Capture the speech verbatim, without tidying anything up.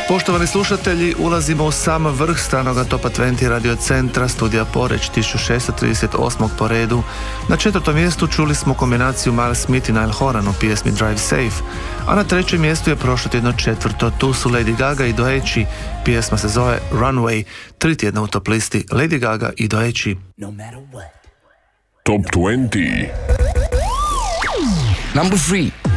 Poštovani slušatelji, ulazimo u sam vrh stranoga Topa dvadeset radio centra, studija Poreć, tisuću šesto trideset osam po redu. Na četvrtom mjestu čuli smo kombinaciju Miles Smith i Niall Horan u pjesmi Drive Safe, a na trećem mjestu je prošlo tjedno četvrto. Tu su Lady Gaga i Doechi, pjesma se zove Runway. Tri tjedna u top listi Lady Gaga i Doechi. No matter what. Top dvadeset. Number three.